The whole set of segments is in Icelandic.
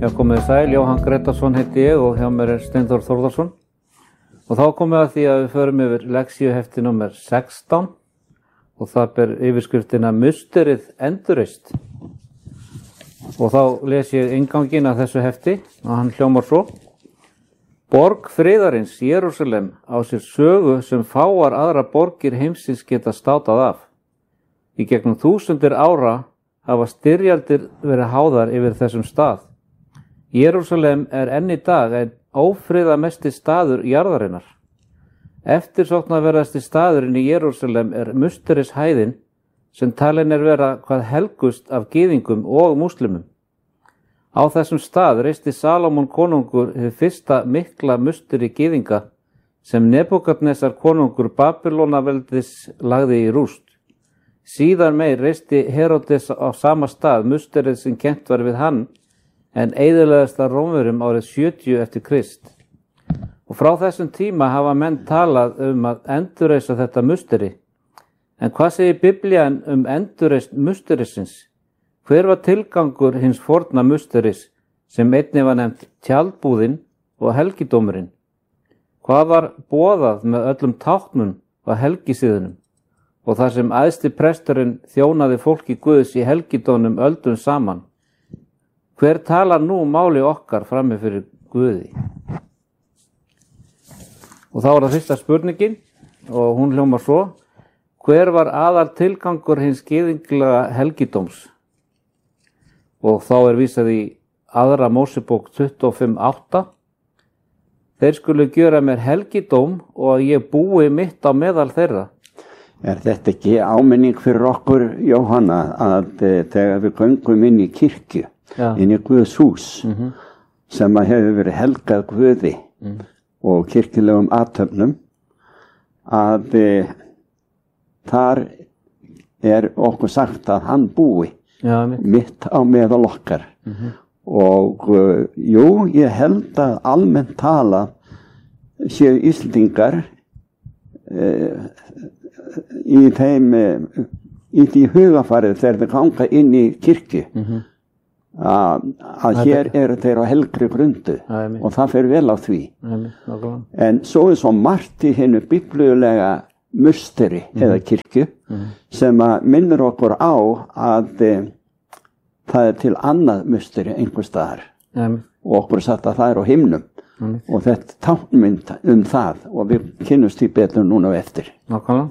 Já, komið sæl, Jóhann Gretarsson heiti ég og hjá mér Steinþór Þórðarsson. Og þá komið að því að við förum yfir lektíuhefti númer 16 og það ber yfirskriftina Musterið endurreist. Og þá les ég innganginn af þessu hefti og hann hljómar svo. Borg friðarins, Jerúsalem, á sér sögu sem fáar aðra borgir heimsins geta státað af. Í gegnum þúsundir ára hafa styrjaldir verið háðar yfir þessum stað. Jerúsalem enn í dag en ófriðamesti staður jarðarinnar. Eftirsóknarverðasti staðurinn í Jerúsalem Musterishæðin sem talin vera hvað helgust af gyðingum og múslimum. Á þessum stað reisti Salómon konungur hið fyrsta mikla musteri gyðinga sem Nebúkadnesar konungur Babýlonaveldis lagði í rúst. Síðan meir reisti Heródes á sama stað musterið sem kennt var við hann en eyðilegðist af Rómverjum árið 70 eftir Krist. Og frá þessum tíma hafa menn talað að endurreisa þetta musteri. En hvað segir Biblían endurreist musterisins? Hver var tilgangur hins forna musteris sem einnig var nefnt tjaldbúðin og helgidómurinn? Hvað var boðað með öllum táknum og helgisíðunum? Og þar sem æðsti presturinn þjónaði fólki Guðs í helgidónum öldum saman. Hver talar nú máli okkar frammi fyrir Guði? Og þá það fyrsta spurningin og hún hljómar svo. Hver var aðal tilgangur hins gyðinglega helgidóms? Og þá vísað í aðra Mósebók 25:8. Þeir skulu gjöra mér helgidóm og ég búi mitt á meðal þeirra. Þetta ekki áminning fyrir okkur, Jóhanna, að þegar við göngum inn í kirkju, inn í Guðs hús, sem hefur verið helgað Guði og kirkjulegum athöfnum, að þar okkur sagt að hann búi mitt á meðal okkar. Og jú, ég held að almennt tala séu Íslendingar í því hugafarið þegar þeir ganga inn í kirkju að hér eru þeir á helgri grundu og það fer vel á því. En svo svo margt í hinnu biblíulega musteri eða kirkju sem minnir okkur á að það til annað musteri einhvers staðar og okkur satt að það á himnum og þetta táknmynd það og við kynnumst því betur núna og eftir. Nákvæmlega.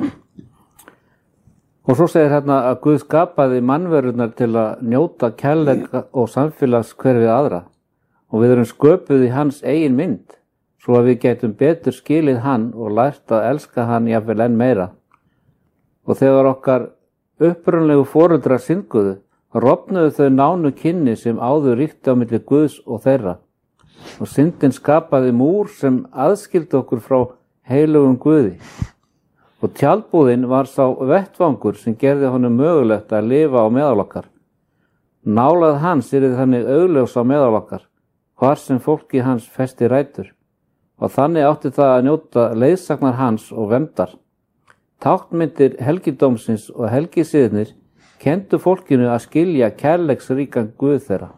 Og svo segir hérna að Guð skapaði mannverurnar til að njóta kærleika og samfélags hver við aðra og við erum sköpuð í hans eigin mynd svo að við getum betur skilið hann og lært að elska hann jafnvel enn meira. Og þegar okkar upprunalegu foreldrar synguðu, rofnuðu þau nánu kynni sem áður ríkti á milli Guðs og þeirra. Og syndin skapaði múr sem aðskildi okkur frá heilugum Guði. Og tjaldbúðin var sá vettvangur sem gerði honum mögulegt að lifa á meðal okkar. Nálægð hans þannig augljós á meðal okkar, hvar sem fólki hans festi rætur. Og þannig átti það að njóta leiðsagnar hans og verndar. Táknmyndir helgidómsins og helgisiðnir kenndu fólkinu að skilja kærleiksríkan Guð þeirra.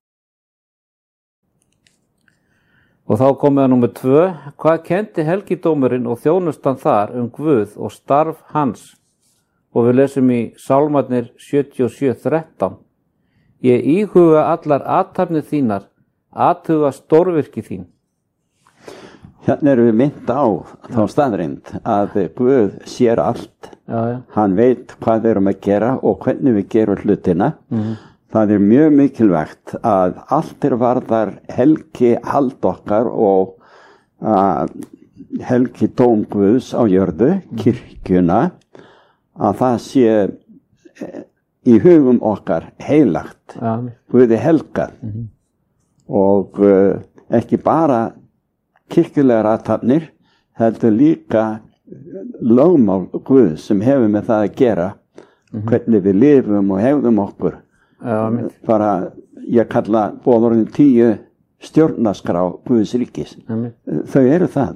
Og þá komið að númer 2. Hvað kenndi helgidómurinn og þjónustan þar Guð og starf hans? Og við lesum í Sálmarnir 77:13. Ég íhuga allar athafnir þínar, athuga stórvirki þín. Hérna erum við mynd á þá staðreind að Guð sér allt. Hann veit hvað við erum að gera og hvernig við gerum hlutina. Það mjög mikilvægt að allt varðar helgi hald okkar og helgi dóm Guðs á jörðu, kirkjuna, að það sé í hugum okkar heilagt. Guði helgað og ekki bara kirkjulegar athafnir, heldur líka lögmál Guð sem hefur með það að gera, hvernig við lifum og hegðum okkur. Bara, ég kalla boðorðin 10 stjórnarskrá Guðs ríkis. Þau eru það.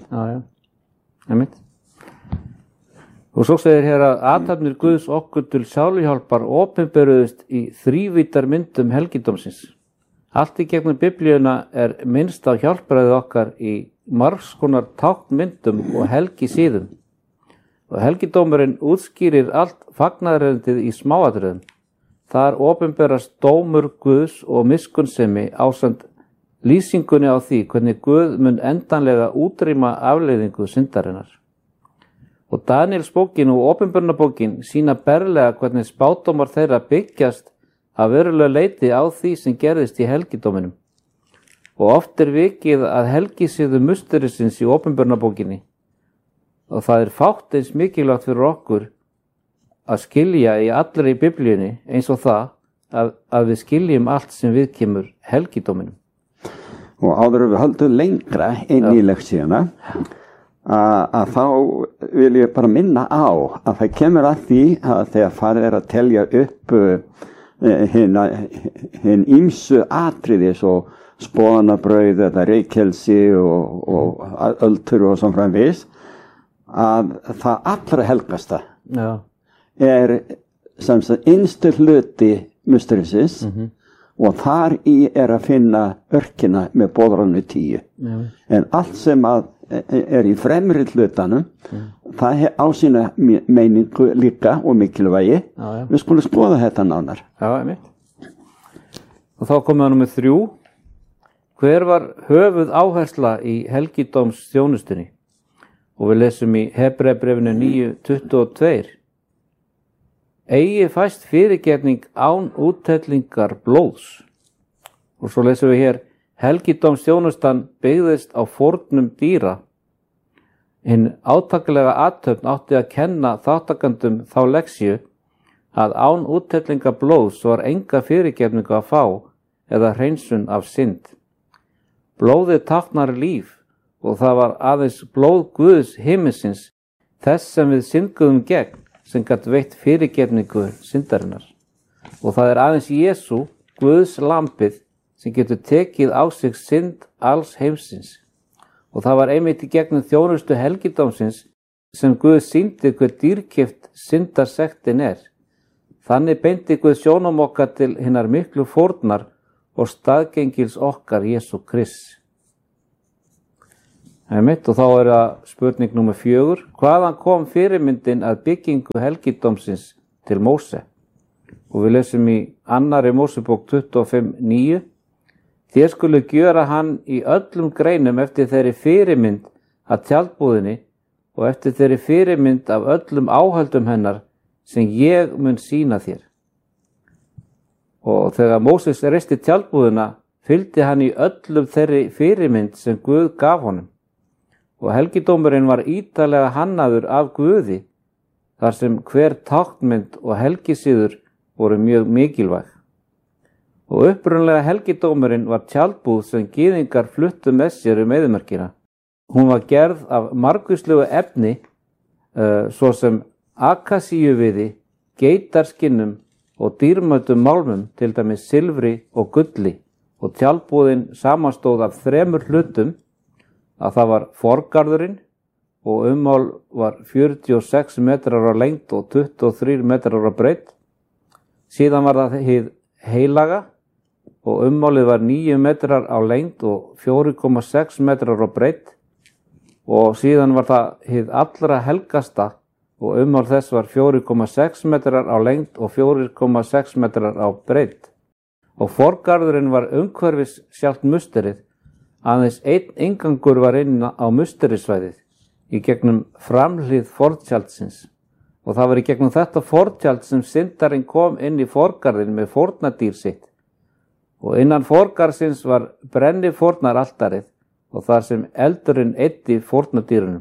Og svo segir hér að athafnir Guðs okkur til sáluhjálpar opinberuðust í þrívítar myndum helgidómsins. Allt í gegnum biblíuna minnst á hjálpræðið okkar í margs konar táknmyndum og helgisíðum. Og helgidómurinn útskýrir allt fagnaðarerindið í smáatriðum. Þar opinberast dómur Guðs og miskunnsemi ásamt lýsingunni á því hvernig Guð mun endanlega útrýma afleiðingu syndarinnar. Og Daniels bókin og opinberunarbókin sýna berlega hvernig spádómar þeirra byggjast að verulega leyti á því sem gerðist í helgidóminum. Og oft vikið að helgisíðu musterisins í opinberunarbókinni. Og það fátt eins mikilvægt fyrir okkur að skilja í allri biblíunni eins og það að við skiljum allt sem viðkemur helgidóminum. Og áður við höldum lengra inn í lektíuna að þá vil ég bara minna á að það kemur að því að þegar farið að telja upp hinn ýmsu atriði svo spóanabrauð eða reykelsi og öldur og svona framvegis að það allra helgasta sem sagt innstu hluti musterisins og þar í að finna örkina með boðrannu 10 en allt sem að í fremri hlutanum það á sína meiningu líka og mikilvægi við skulum skoða þetta nánar. Og þá komum við númer 3. Hver var höfuð áhersla í helgidómsþjónustunni? Og við lesum í Hebreabréfinu 9:22. Eigi fæst fyrirgefning án úthellingar blóðs. Og svo lesum við hér helgidómsþjónustan byggðist á fórnum dýra. Hinn átakilega athöfn átti að kenna þáttakandum þá leksíu að án úthellingar blóðs var enga fyrirgefningu að fá eða hreinsun af synd. Blóðið táknar líf og það var aðeins blóð Guðs himinsins, þess sem við syndguðum gegn, sem gat veitt fyrirgefningu syndarinnar. Og það aðeins Jesú, Guðs lambið, sem getur tekið á sig synd alls heimsins. Og það var einmitt í gegnum þjónustu helgidómsins sem Guð sýndi hver dýrkeypt syndarsektin Þannig beindi Guð sjónum okkar til hinnar miklu fórnar og staðgengils okkar Jesú Krist. Og þá það spurning númer 4. Hvaðan kom fyrirmyndin að byggingu helgidómsins til Móse? Og við lesum í 2. Mósebók 25:9. Þér skulu gjöra hann í öllum greinum eftir þeirri fyrirmynd að tjaldbúðinni og eftir þeirri fyrirmynd af öllum áhöldum hennar sem ég mun sýna þér. Og þegar Móses reisti tjaldbúðina fylgdi hann í öllum þeirri fyrirmynd sem Guð gaf honum. Og helgidómurinn var ítarlega hannaður af Guði, þar sem hver táknmynd og helgisíður voru mjög mikilvæg. Og upprunlega helgidómurinn var tjaldbúð sem gyðingar fluttu með sér eyðimörkina. Hún var gerð af margvíslegu efni, svo sem akasíuviði, geitarskinnum og dýrmætum málmum, til dæmis silfri og gulli. Og tjaldbúðin samanstóð af 3 hlutum, að það var forgarðurinn og ummál var 46 metrar á lengd og 23 metrar á breidd. Síðan var það hið heilaga og ummálið var 9 metrar á lengd og 4,6 metrar á breidd. Og síðan var það hið allra helgasta og ummál þess var 4,6 metrar á lengd og 4,6 metrar á breidd. Og forgarðurinn var umhverfis sjálft musterið, aðeins einn inngangur var inn á musterisvæðið í gegnum framhlið fortjaldsins. Og það var í gegnum þetta fortjald sem syndarinn kom inn í forgarðin með fórnardýr sitt. Og innan forgarðsins var brenni fórnaraltarið og þar sem eldurinn eyddi fórnardýrunum.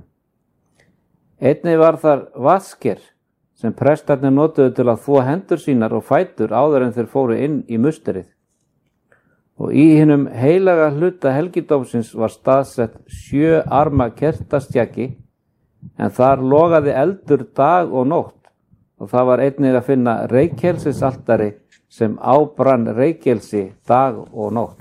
Einnig var þar vasker sem prestarnir notuðu til að þvo hendur sínar og fætur áður en þeir fóru inn í musterið. Og í hinum heilaga hluta helgidómsins var staðsett 7 arma kertastjaki, en þar logaði eldur dag og nótt, og það var einnig að finna reykelsisaltari sem ábrann reykelsi dag og nótt.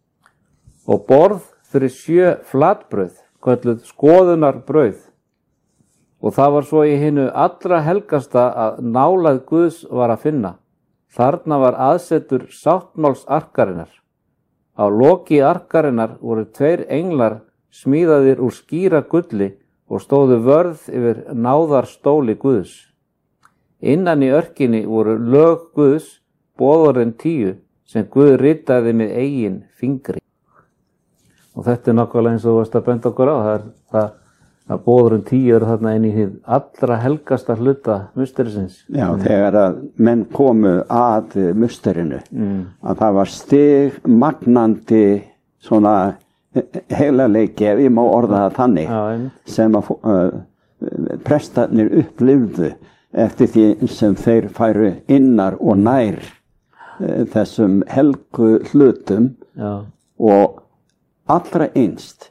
Og borð fyrir 7 flatbrauð, kölluð skoðunarbrauð. Og það var svo í hinu allra helgasta að nálað Guðs var að finna. Þarna var aðsetur sáttmáls arkarinnar. Á loki arkarinnar voru 2 englar smíðaðir úr skíra gulli og stóðu vörð yfir náðarstóli Guðs. Innan í örkinni voru lög Guðs, boðorðin 10, sem Guð ritaði með eigin fingri. Og þetta nákvæmlega eins og þú varst að benda okkur á, það að boðorðin 10 eru þarna inn í hið allra helgasta hluta musterisins. Já, þegar að menn komu að musterinu, að það var stigmagnandi svona heilagleiki, ef ég má orða það þannig, sem að prestarnir upplifðu eftir því sem þeir færu innar og nær þessum helgu hlutum. Og allra einst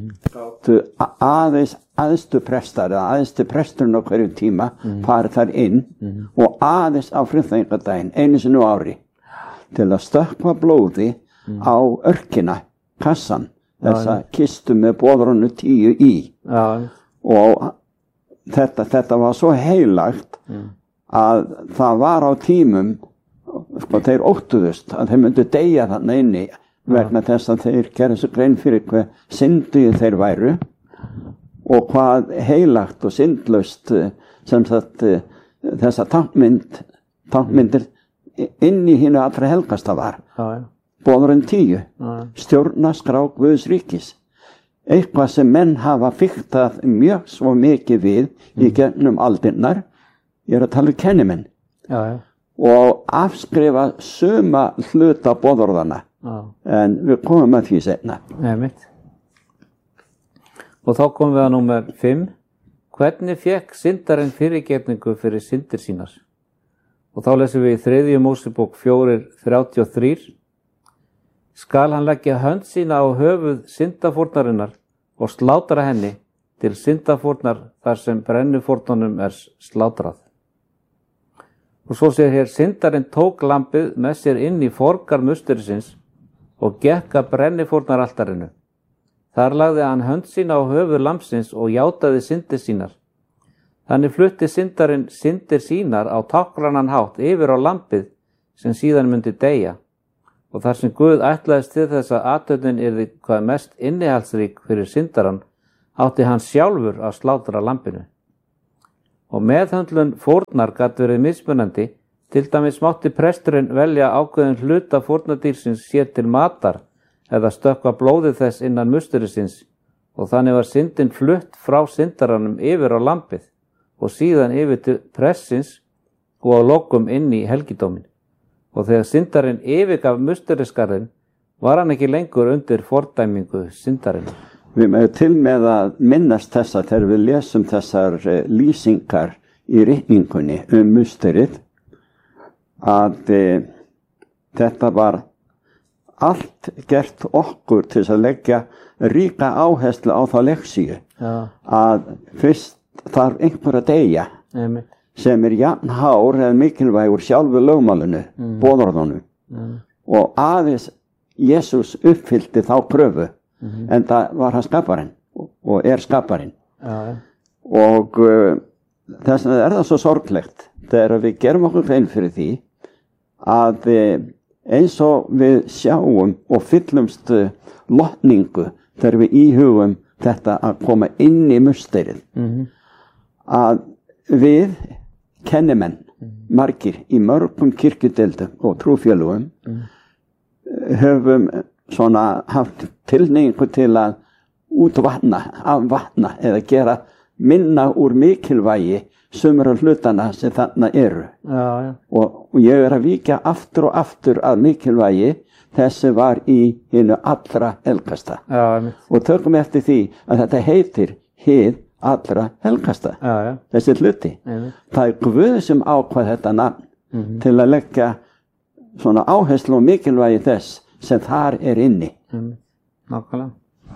aðeistu prestar eða aðeistu presturinn á hverju tíma farið þar inn og aðeins á friðþægingadaginn einu sinni á ári til að stökkva blóði á örkina, kassan, þessa kistu með boðorðinu 10 í. Og þetta var svo heilagt að það var á tímum, sko, þeir óttuðust að þeir myndu deyja þarna inni vegna þess að þeir gerðu svo grein fyrir hve syndugi þeir væru og hvað heilagt og syndlaust sem sagt þessa táknmyndir inn í hinu allra helgasta var. Boðorðin 10, stjórnarskrá Guðs ríkis. Eitthvað sem menn hafa fiktað mjög svo mikið við í gegnum aldirnar. Ég að tala kennimenn. Og afskrifa suma hluta boðorðana. En við komum að því seinna. Og þá komum við að númer 5. Hvernig fékk syndarinn fyrirgefningu fyrir syndir sínar? Og þá lesum við í 3. Mósebók 4:33. Skal hann leggja hönd sína á höfuð syndafórnarinnar og slátra henni til syndafórnar þar sem brennufórnunum slátrað. Og svo segir hér, syndarinn tók lambið með sér inn í forgar musterisins og gekk að brennufórnaraltarinu. Þar lagði hann hönd sína á höfuð lambsins og játaði syndir sínar. Þannig flutti syndarinn syndir sínar á táknrænan hátt yfir á lambið sem síðan myndi deyja. Og þar sem Guð ætlaðist til þess að athöfnin yrði hvað mest innihaldsrík fyrir syndarann, átti hann sjálfur að slátra lambinu. Og meðhöndlun fórnar gat verið mismunandi, til dæmis mátti presturinn velja ákveðin hluta fórnardýrsins sér til matar eða stökkva blóðið þess innan musterisins og þannig var syndin flutt frá syndarannum yfir á lambið og síðan yfir til pressins og á lokum inn í helgidómin. Og þegar syndarinn yfirgaf musterisgarðinn var hann ekki lengur undir fordæmingu syndarinn. Við mögum til með að minnast þessa þegar við lesum þessar lýsingar í ritningunni musterið að þetta var allt gert okkur til að leggja ríka áherslu á þá leksíu að fyrst þarf einhver að deyja sem jafn hár eða mikilvægur sjálfu lögmálinu, boðorðunum. Og aðeins Jesús uppfyllti þá kröfu, en það var hann skaparinn og skaparinn. Og þess vegna það svo sorglegt þegar við gerum okkur grein fyrir því að eins og við sjáum og fyllumst lotningu þegar við íhugum þetta að koma inn í musterið, að við kennimenn, margir í mörgum kirkjudeildum og trúfélögum höfum svona haft tilhneigingu til að afvatna eða gera minna úr mikilvægi sumra hlutana sem þarna eru. Og ég að víkja aftur og aftur að mikilvægi þessi var í hinu allra helgasta. Og tökum eftir því að þetta heitir hið allra helgasta, þessi hluti. Það Guð sem ákvað þetta nafn til að leggja svona áherslu og mikilvægi þess sem þar inni. Nákvæmlega.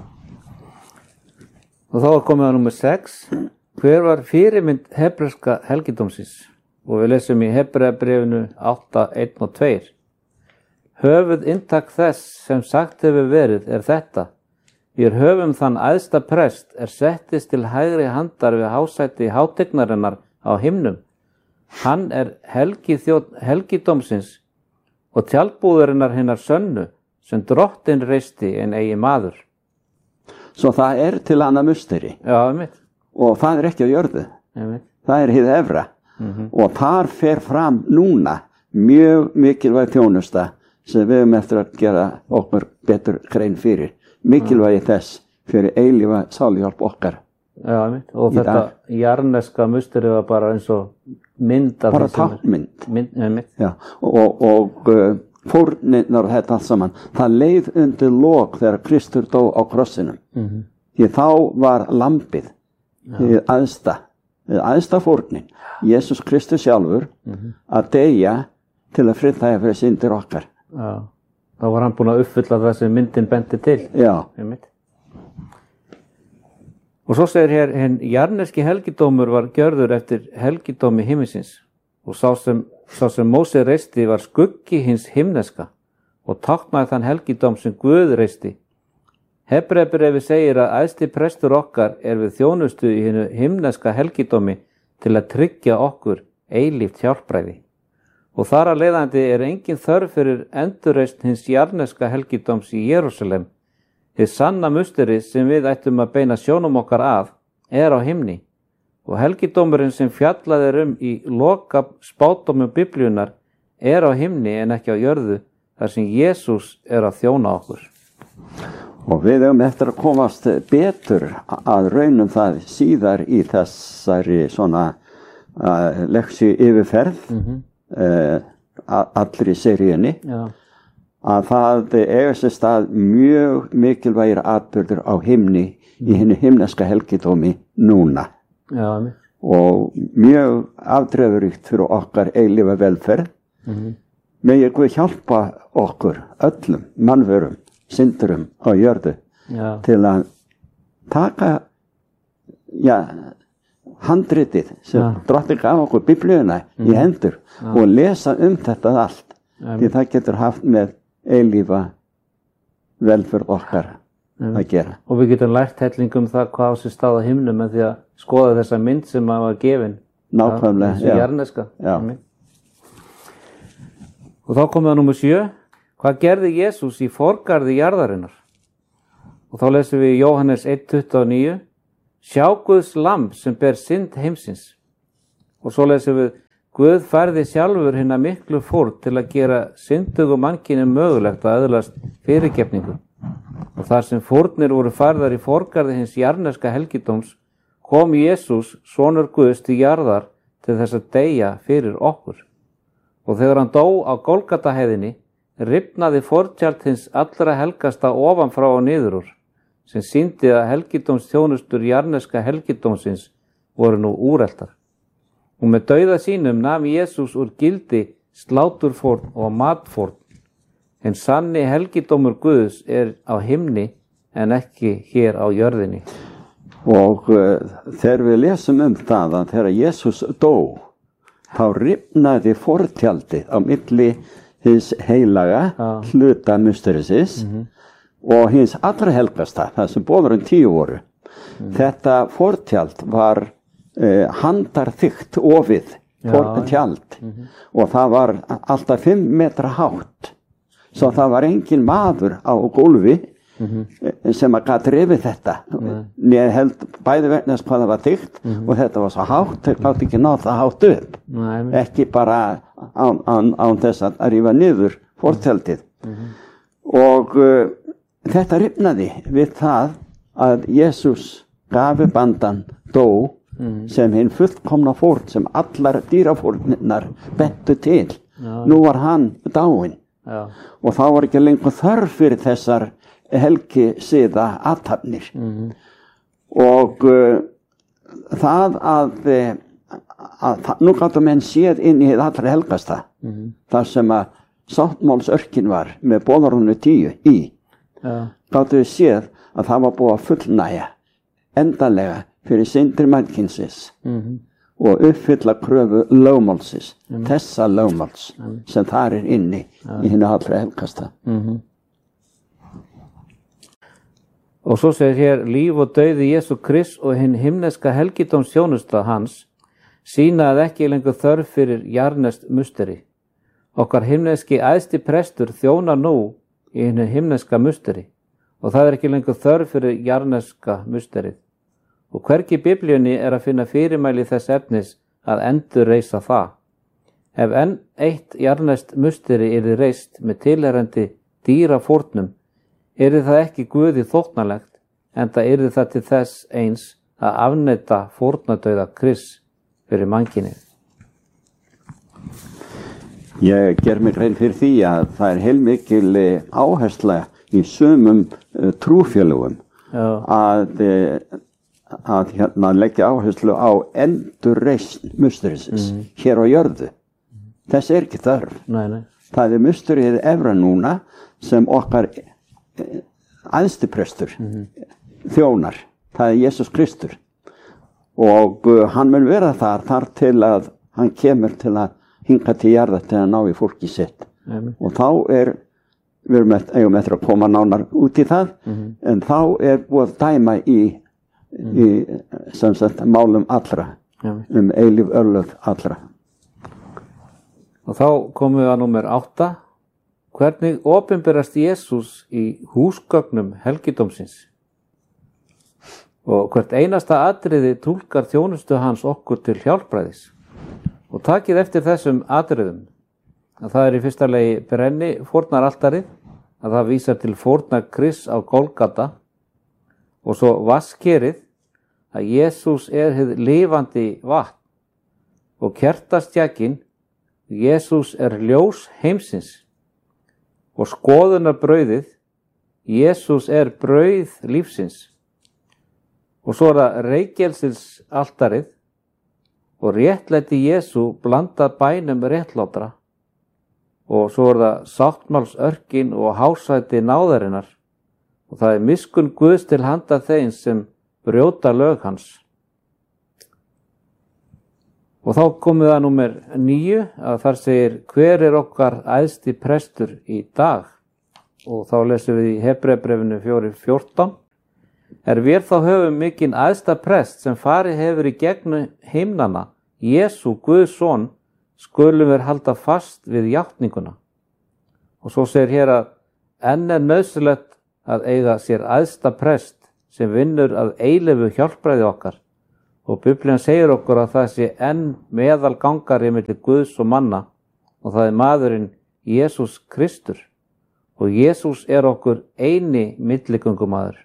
Og þá komið að númer 6. Hver var fyrirmynd hebreska helgidómsins? Og við lesum í Hebreabréfinu 8:1 og 2. Höfuð inntak þess sem sagt hefur verið þetta. Við höfum þann æðsta prest settist til hægri handar við hásæti hátignarinnar á himnum. Hann helgidómsins og tjaldbúðurinnar hinnar sönnu sem drottin reisti en eigi maður. Svo það til annað musteri. Já, einmitt. Og það ekki á jörðu. Einmitt. Það hið efra. Og þar fer fram núna mjög mikilvæg þjónusta sem við höfum eftir að gera okkur betur grein fyrir. Mikilvægi þess fyrir eilífa sáluhjálp okkar. Já, einmitt. Og þetta jarneska musteri var bara eins og mynd af bara tákmynd. Einmitt. Já, og fórnirnar og þetta allt saman, það leið undir lok þegar Kristur dó á krossinum. Því þá var lambið hið æðsta fórnin, Jesús Kristus sjálfur, að deyja til að friðþægja fyrir syndir okkar. Já, þá var hann búinn að uppfylla það sem myndin benti til. Já. Einmitt. Og svo segir hér, hinn jarneski helgidómur var gjörður eftir helgidómi himminsins og sá sem Móse reisti var skuggi hins himneska og táknaði þann helgidóm sem Guð reisti. Hebreabréfið segir að æðsti prestur okkar við þjónustu í hinu himneska helgidómi til að tryggja okkur eilíft hjálpræði. Og þar að leiðandi engin þörf fyrir endurreist hins jarneska helgidóms í Jerúsalem. Hið sanna musteri sem við ættum að beina sjónum okkar að á himni og helgidómurinn sem fjallað í loka spádómum Biblíunnar á himni en ekki á jörðu þar sem Jesús að þjóna okkur. Og við höfum eftir að komast betur að raunum það síðar í þessari svona leksíu yfirferð allri seríunni. Já. Að það sér stað mjög mikilvægir atburður á himni í hinu himneska helgidómi núna. Já. Og mjög afdrifaríkt fyrir okkar eilífa velferð. Megi Guð hjálpa okkur öllum mannverum, syndurum á jörðu til að taka handritið sem Drottinn gaf okkur Biblíuna í hendur og lesa þetta allt. Því það getur haft með eilífa velferð okkar að gera. Og við getum lært hellingum það hvað á sér stað á himnum með því að skoða þessa mynd sem var gefin. Nákvæmlega, þessu jarneska. Já. Og þá komum við að númer 7. Hvað gerði Jesús í forgarði jarðarinnar? Og þá lesum við Jóhannes 1:29. Sjá Guðs lamb sem ber synd heimsins. Og svo lesum við Guð færði sjálfur hina miklu fórn til að gera syndugum mannkynum mögulegt að öðlast fyrirgefningu. Og þar sem fórnir voru færðar í forgarði hins jarneska helgidóms kom Jesús, sonur Guðs, til jarðar til þess að deyja fyrir okkur. Og þegar hann dó á Gólgataheiðinni, rifnaði fortjald hins allra helgasta ofanfrá og niður úr, sem sýndi að helgidómsþjónustur jarneska helgidómsins voru nú úreltar. Og með dauða sínum nam Jesús úr gildi sláturfórn og matfórn. En sanni helgidómur Guðs á himni en ekki hér á jörðinni. Og þegar við lesum það að þegar Jesús dó, þá rifnaði fortjaldið á milli hins heilaga hluta musterisins og hins allra helgasta, það sem boðurinn 10 voru. Þetta fortjald var handarþykkt ofið tjald og það var alltaf 5 metra hátt, svo það var engin maður á gólfi sem að gat rifið þetta. Ég held bæði vegna hvað það var þykkt og þetta var svo hátt, þeir gátt ekki náð það hátt upp. Ekki bara án þess að rífa niður fortjaldið. Og þetta rifnaði við það að Jesús gafi bandan dó sem hinn fullkomna fórn sem allar dýrafórnirnar bentu til. Nú var hann dáinn og þá var ekki lengur þörf fyrir þessar helgisiða athafnir. Og það að nú gáttu menn séð inn í hið allra helgasta þar sem að sáttmálsörkin var með boðorðinu 10 í. Gáttu við séð að það var búið að fullnægja endanlega fyrir syndir mannkynsins og uppfylla kröfu lögmálsins, þessa lögmáls sem þar inni í hinu allra helgasta. Og svo segir hér, líf og dauði Jesú Krist og hinn himneska helgidómsþjónusta hans sýna að ekki lengur þörf fyrir jarnest musteri. Okkar himneski æðsti prestur þjónar nú í hinu himneska musteri og það ekki lengur þörf fyrir jarneska musterið. Og hvergi í Biblíunni að finna fyrirmæli þess efnis að endurreisa það. Ef enn eitt jarnest musteri yrði reist með tilheyrandi dýrafórnum, yrði það ekki Guði þóknanlegt, enda yrði það til þess eins að afneita fórnadauða Krists fyrir mannkynið. Ég ger mig grein fyrir því að það heilmikil áhersla í sumum trúfélögum að leggja áherslu á endurreisn musterisins hér á jörðu. Þess ekki þörf. Nei. Það musterið efra núna sem okkar æðstiprestur þjónar. Það Jesus Kristur. Og hann mun vera þar til að hann kemur til að hinga til jarða til að ná í fólki sitt. Og þá við eigum eftir að koma nánar út í það, en þá búið að dæma í sem sagt málum allra, eilíf örlög allra. Og þá komum við að númer 8. Hvernig opinberast Jesús í húsgögnum helgidómsins? Og hvert einasta atriði túlkar þjónustu hans okkur til hjálpræðis. Og takið eftir þessum atriðum. Að það í fyrsta lagi brenni fórnaraltarið, að það vísar til fórnar Krists á Golgata, og svo vasskerið, að Jesús hið lifandi vatn, og kertastjakinn, Jesús ljós heimsins, og skoðunarbrauðið, Jesús brauð lífsins, og svo það reykelsilsaltarið, og réttlæti Jesú blandað bænum réttlátra, og svo það sáttmálsörkin og hásæti náðarinnar, og það miskunn Guðs til handa þeim sem brjóta lög hans. Og þá komum við að númer 9, að þar segir, hver okkar æðsti prestur í dag? Og þá lesum við í Hebreabréfinu 4:14. Við þá höfum mikinn æðsta prest sem farið hefur í gegnum himnana, Jesú Guðs son, skulum við halda fast við játninguna. Og svo segir hér að enn nauðsynlegt að eiga sér æðsta prest sem vinnur að eilífu hjálpræði okkar. Og Biblían segir okkur að það sé enn meðalgangari milli Guðs og manna, og það maðurinn Jesús Kristur. Og Jesús okkur eini milligöngumaður.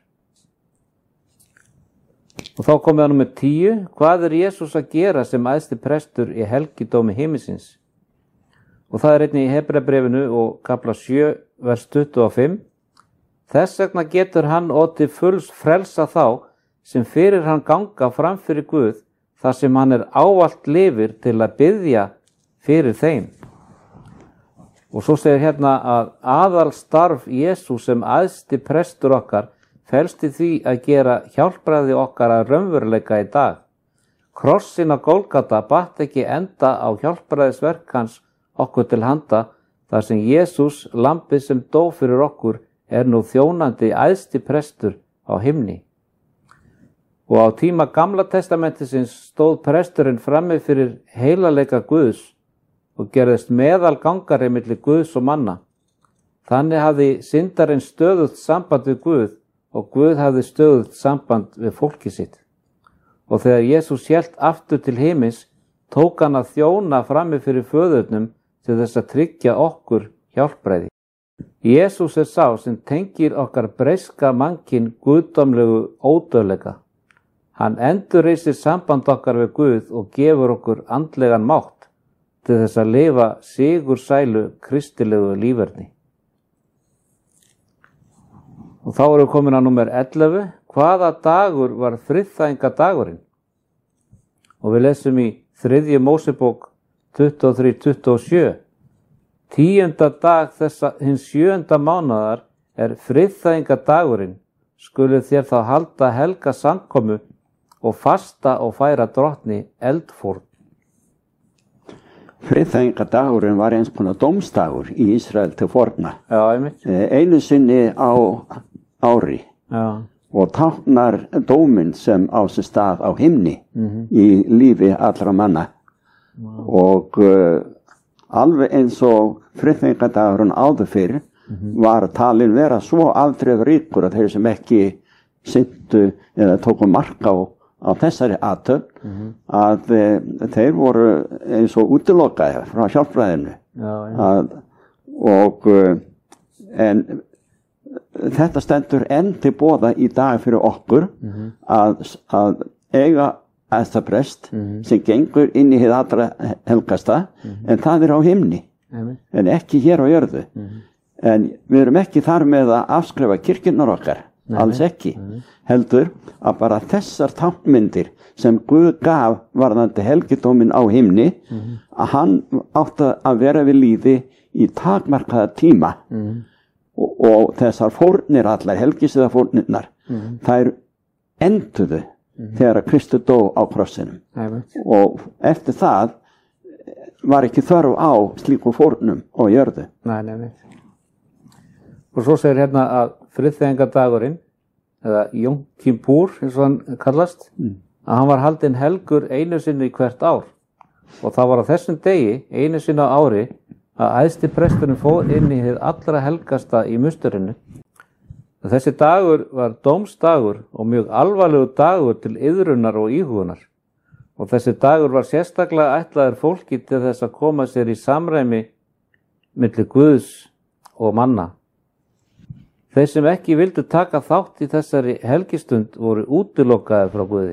Og þá komum við að númer 10. Hvað Jesús að gera sem æðsti prestur í helgidómi himinsins? Og það einnig í Hebreabréfinu og kapla 7, vers 25. Þess vegna getur hann og til fulls frelsa þá sem fyrir hann ganga fram fyrir Guð, þar sem hann ávallt lifir til að biðja fyrir þeim. Og svo segir hérna að aðalstarf Jesús sem æðsti prestur okkar felst í því að gera hjálpræði okkar að raunveruleika í dag. Krossin á Golgata batt ekki enda á hjálpræðisverk hans okkur til handa, þar sem Jesús, lambið sem dó fyrir okkur, nú þjónandi æðsti prestur á himni. Og á tíma Gamla testamentisins stóð presturinn frammi fyrir heilaleika Guðs og gerðist meðalgangari milli Guðs og manna. Þannig hafði syndarinn stöðugt samband við Guð og Guð hafði stöðugt samband við fólki sitt. Og þegar Jesús hélt aftur til himins, tók hann að þjóna frammi fyrir föðurnum til þess að tryggja okkur hjálpræði. Jesús sá sem tengir okkar breyska mannkyn guðdómlegu ódauðleika. Hann endurreisir samband okkar við Guð og gefur okkur andlegan mátt til þess að lifa sigursælu kristilegu líferni. Og þá erum við komin að númer 11. Hvaða dagur var friðþægingadagurinn? Og við lesum í 3. Mósebók 23:27. 10. dag hins 7. mánaðar friðþægingadagurinn. Skuluð þér þá halda helga samkomu og fasta og færa drottni eldfórn. Friðþægingadagurinn var eins konar dómsdagur í Ísrael til forna. Já, einmitt. Einu sinni á ári. Já. Og táknar dóminn sem á sér stað á himni í lífi allra manna. Og alveg eins og friðþægingadagurinn áður fyrr, var talin vera svo afdrifaríkur að þeir sem ekki syntu eða tóku mark á þessari athöfn að þeir voru eins og útilokaðir frá hjálpræðinu. En þetta stendur enn til boða í dag fyrir okkur að eiga æðstaprest sem gengur inn í hið allra helgasta en það á himni en ekki hér á jörðu. En við erum ekki þar með að afskrifa kirkjurnar okkar, alls ekki, heldur að bara þessar táknmyndir sem Guð gaf varðandi helgidóminn á himni, að hann átti að vera við líði í takmarkaða tíma og þessar fórnir allar, helgisiða fórnirnar, þær enduðu þegar að Kristur dó á krossinum. Og eftir það var ekki þörf á slíku fórnum á jörðu. Nei. Og svo segir hérna að friðþægingadagurinn, eða Jom Kippur, eins og hann kallast, að hann var haldinn helgur einu sinni hvert ár. Og það var á þessum degi, einu sinni á ári, að æðsti presturinn fór inn í hið allra helgasta í musturinu. Þessi dagur var dómsdagur og mjög alvarlegur dagur til iðrunar og íhugunar. Og þessi dagur var sérstaklega ætlaður fólki til þess að koma sér í samræmi milli Guðs og manna. Þeir sem ekki vildu taka þátt í þessari helgistund voru útilokaðir frá Guði.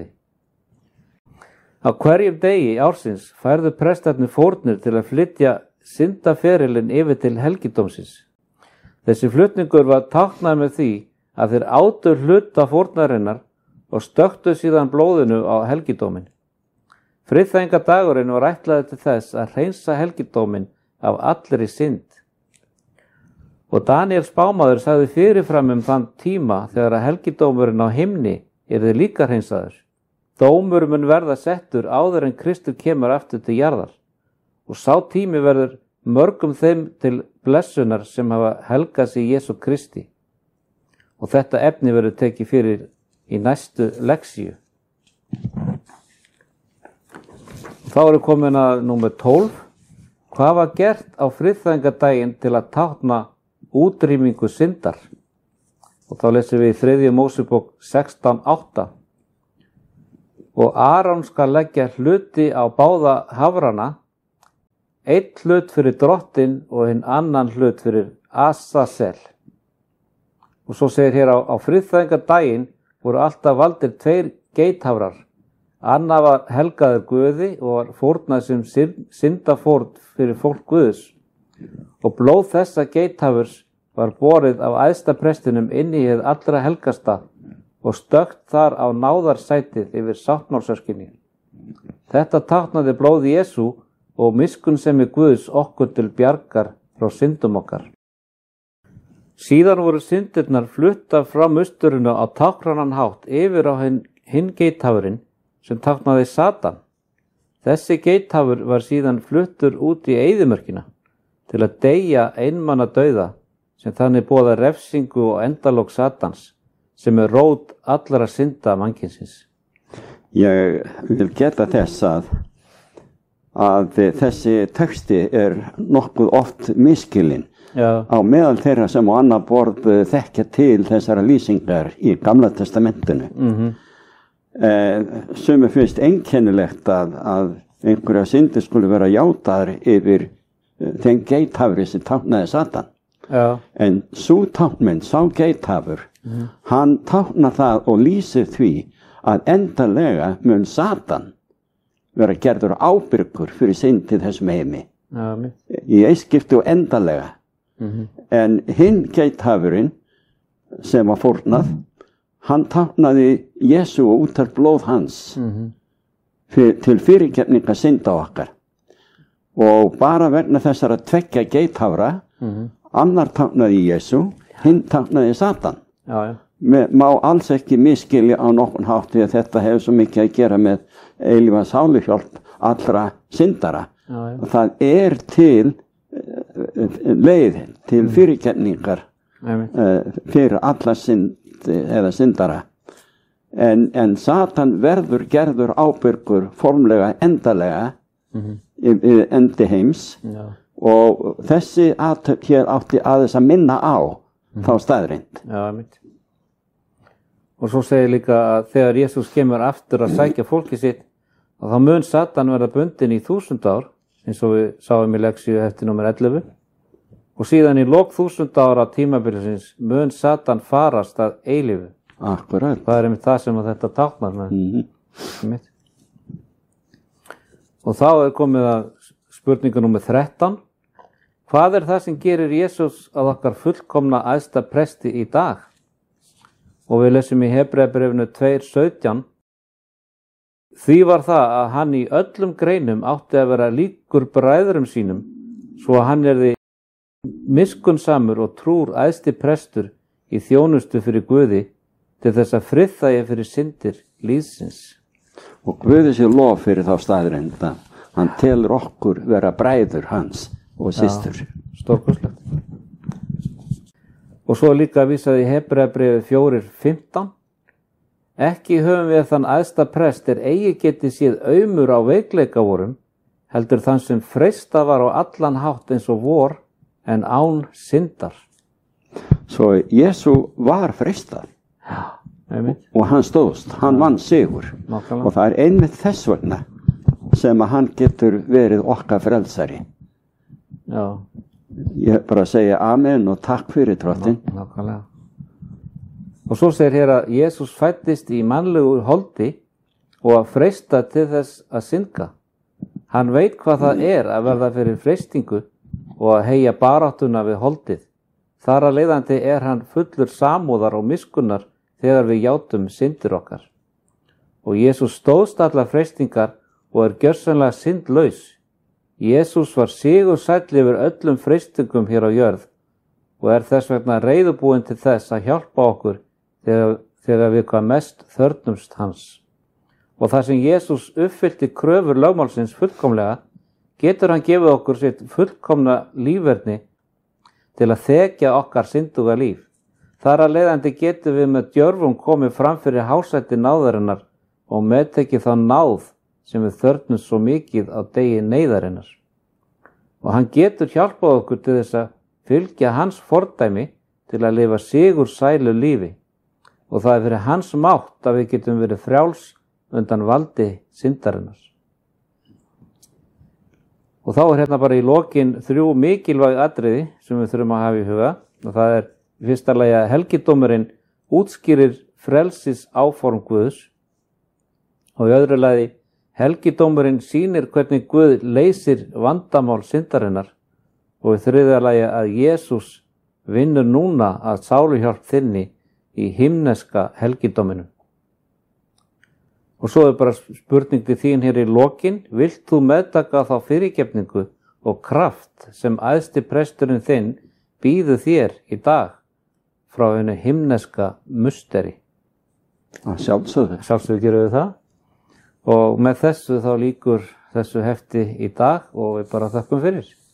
Á hverjum degi ársins færðu prestarnir fórnir til að flytja syndaferilinn yfir til helgidómsins. Þessi flutningur var táknað með því að þeir átu hluta fórnarinnar og stöktu síðan blóðinu á helgidóminn. Friðþægingadagurinn var ætlaður til þess að hreinsa helgidóminn af allri synd. Og Daniel spámaður sagði fyrirfram þann tíma þegar að helgidómurinn á himni yrði líka hreinsaður. Dómur mun verða settur áður en Kristur kemur aftur til jarðar og sá tími verður mörgum þeim til blessunar sem hafa helgað sig Jesú Kristi. Og þetta efni verður tekið fyrir í næstu lexíu. Þá erum komin að númer 12. Hvað var gert á friðþægingadaginn til að tákna útrýmingu syndar? Og þá lesum við í 3. Mósebók 16:8. Og Áron skal leggja hluti á báða hafrana, einn hlut fyrir drottinn og hinn annan hlut fyrir Azazel. Og svo segir hér á friðþægingadaginn voru alltaf valdir 2 geithafrar. Annar var helgaður Guði og var fórnað sem syndafórn fyrir fólk Guðs. Og blóð þessa geithafurs var borið af æðsta prestinum inn í hið allra helgasta og stökkt þar á náðarsætið yfir sáttmálsöskinni. Þetta táknaði blóð Jesú og miskunnsemi Guðs okkur til bjargar frá syndum okkar. Síðan voru syndirnar flutta frá musturinu á táknrænan hátt yfir á hinn geithafurinn sem táknaði Satan. Þessi geithafur var síðan fluttur út í eyðimörkina til að deyja einmanna dauða sem þannig boðar refsingu og endalok Satans sem rót allra synda mannkynsins. Ég vil geta þess að þessi texti nokkuð oft misskilinn á meðal þeirra sem á annað borð þekkja til þessara lýsingar í Gamla testamentinu. Sumir finnst einkennilegt að einhverja syndir skuli vera játaðar yfir þeim geithafri sem táknaði Satan. En sú táknmynd, sá geithafur, hann táknar það og lýsir því að endanlega mun Satan vera gerður ábyrgur fyrir synd í þessum heimi. Í eiskipti og endanlega. En hinn geithafurinn sem var fórnað, hann táknaði Jesú og úttar blóð hans til fyrirgefninga synda okkar. Og bara vegna þessara 2 geithafra, annar táknaði Jesú, hinn táknaði Satan. Má alls ekki misskilja á nokkurn hátt því að þetta hefur svo mikið að gera með eilífa sáluhjálp allra syndara. Það til leið til fyrirgefningar fyrir alla synd eða syndara. En Satan verður gerður ábyrgur formlega endalega endi heims Og þessi athöfn hér átti aðeins að minna á þá staðreind. Já, mitt. Og svo segir líka að þegar Jesús kemur aftur að sækja fólki sitt, að þá mun Satan verða bundin í 1000 ár, eins og við sáum í leksíu hefti númer 11. Og síðan í lok 1000 ára tímabilisins mun Satan farast að eilífu. Akkurat. Það er einmitt það sem þetta táknar með. Og þá er komið að spurningu númer 13. Hvað er það sem gerir Jesús að okkar fullkomna æðsta presti í dag? Og við lesum í Hebreabréfinu 2:17. Því var það að hann í öllum greinum átti að vera líkur bræðrum sínum, svo að hann yrði miskunnsamur og trúr æðsti prestur í þjónustu fyrir Guði til þess að friðþægja fyrir syndir lífsins. Og Guði sé lof fyrir þá staðreind að hann telur okkur vera bræður hans og systur. Stórkostlegt. Og svo líka vísaði í Hebreabréfi 4:15. Ekki höfum við þann æðsta prest eigi geti séð aumur á veikleika vorum, heldur þann sem freista var á allan hátt eins og vor, en án syndar. Svo Jesú var freistað. Já, einmitt. Og hann stóðst, hann vann sigur. Nákvæmlega. Og það er einmitt þess vegna sem að hann getur verið okkar frelsari. Já. Ég bara segja amen og takk fyrir drottin. Nákvæmlega. Og svo segir hér að Jesús fæddist í mannlegu holdi og að freista til þess að synga. Hann veit hvað það er að verða fyrir freistingu og að heyja baráttuna við holdið. Þar að leiðandi er hann fullur samúðar og miskunnar þegar við játum syndir okkar. Og Jesús stóðst allar freistingar og er gjörsamlega syndlaus. Jesús var sigursæll yfir öllum freistingum hér á jörð og er þess vegna reiðubúinn til þess að hjálpa okkur þegar við hvað mest þörfnumst hans. Og þar sem Jesús uppfyllti kröfur lögmálsins fullkomlega, getur hann gefið okkur sitt fullkomna lífverðni til að þekja okkar synduga líf. Þar að leiðandi getum við með djörfum komið fram fyrir hásætti náðarinnar og meðtekið þá náð sem við þörfnumst svo mikið á degi neyðarinnar. Og hann getur hjálpað okkur til þess að fylgja hans fordæmi til að lifa sigursælu lífi. Og það er fyrir hans mátt að við getum verið frjáls undan valdi syndarinnar. Og þá er hérna bara í lokin 3 mikilvæg atriði sem við þurfum að hafa í huga. Og það er í fyrsta lagi að helgidómurinn útskýrir frelsis áform Guðs. Og í öðru lagi helgidómurinn sýnir hvernig Guð leysir vandamál syndarinnar. Og í þriðja lagi að Jesús vinnur núna að sáluhjálp þinni í himneska helgidóminum. Og svo er bara spurning til þín hér í lokin. Vilt þú meðtaka þá fyrirgefningu og kraft sem æðsti presturinn þinn býður þér í dag frá einu himneska musteri? Sjálfsögðu. Sjálfsögðu gerum við það. Og með þessu þá lýkur þessu hefti í dag og við bara þakkum fyrir.